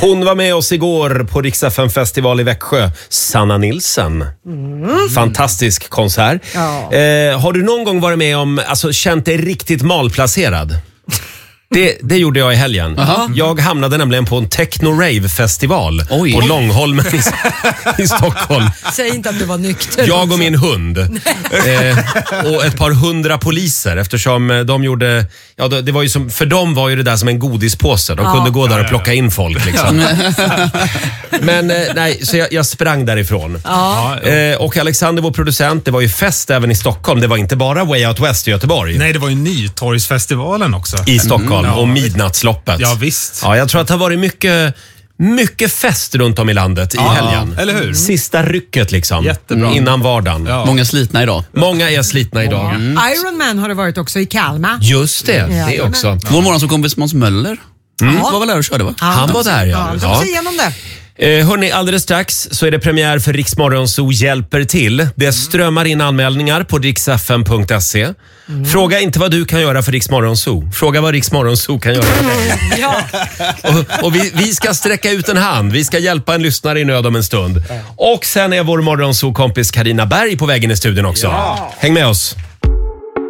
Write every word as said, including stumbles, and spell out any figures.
Hon var med oss igår på Rix F M-festival i Växjö. Sanna Nilsson. Mm. Fantastisk konsert. Ja. Eh, har du någon gång varit med om, alltså känt dig riktigt malplacerad? Det, det gjorde jag i helgen. Uh-huh. Jag hamnade nämligen på en techno-rave-festival Oj. på Långholmen i, i Stockholm. Säg inte att du var nykter. Jag och min hund. eh, och ett par hundra poliser eftersom de gjorde... Ja, det var ju som, för dem var ju det där som en godispåse. De ja. kunde gå där och plocka in folk. Liksom. Men eh, nej, så jag, jag sprang därifrån. Ja. Eh, och Alexander, vår producent, det var ju fest även i Stockholm. Det var inte bara Way Out West i Göteborg. Nej, det var ju Nytorgsfestivalen också. I Stockholm. Mm. Och midnattsloppet. Ja, visst. Ja, jag tror att det har varit mycket, mycket fest runt om i landet ja, i helgen. Eller hur? Sista rycket liksom. Jättebra. Innan vardagen. Ja. Många slitna idag. Många är slitna idag. Mm. Iron Man har det varit också i Kalmar. Just det, ja, det också. Ja. Vår morgon som kom vid Måns Möller. Mm. Ja. Var väl där och körde va? Han, Han var där ja. Ja, ja. igenom det. Eh, hörrni, alldeles strax så är det premiär för Rix Morgonzoo hjälper till. Det strömmar in anmälningar på rix f m punkt se. Mm. Fråga inte vad du kan göra för Rix Morgonzoo. Fråga vad Rix Morgonzoo kan göra för dig. Ja. Och, och vi, vi ska sträcka ut en hand. Vi ska hjälpa en lyssnare i nöd om en stund. Och sen är vår Morgonzoo-kompis Carina Berg på vägen i studion också. Ja. Häng med oss.